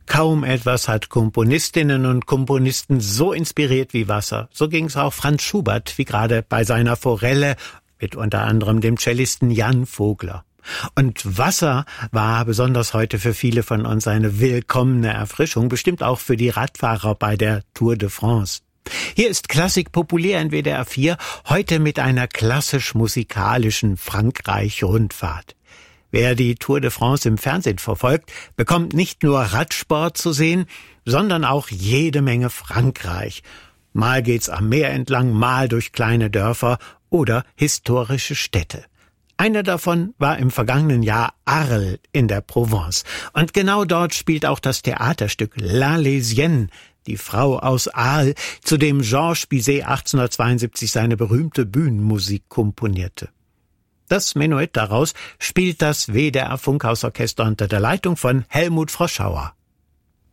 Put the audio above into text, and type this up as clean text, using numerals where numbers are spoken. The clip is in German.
Kaum etwas hat Komponistinnen und Komponisten so inspiriert wie Wasser. So ging es auch Franz Schubert, wie gerade bei seiner Forelle, mit unter anderem dem Cellisten Jan Vogler. Und Wasser war besonders heute für viele von uns eine willkommene Erfrischung, bestimmt auch für die Radfahrer bei der Tour de France. Hier ist Klassik populär in WDR 4, heute mit einer klassisch-musikalischen Frankreich-Rundfahrt. Wer die Tour de France im Fernsehen verfolgt, bekommt nicht nur Radsport zu sehen, sondern auch jede Menge Frankreich. Mal geht's am Meer entlang, mal durch kleine Dörfer oder historische Städte. Eine davon war im vergangenen Jahr Arles in der Provence. Und genau dort spielt auch das Theaterstück La Lésienne, die Frau aus Arles, zu dem Georges Bizet 1872 seine berühmte Bühnenmusik komponierte. Das Menuett daraus spielt das WDR Funkhausorchester unter der Leitung von Helmut Froschauer.